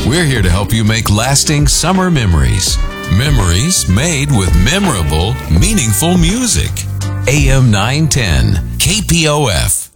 We're here to help you make lasting summer memories. Memories made with memorable, meaningful music. AM 910, KPOF.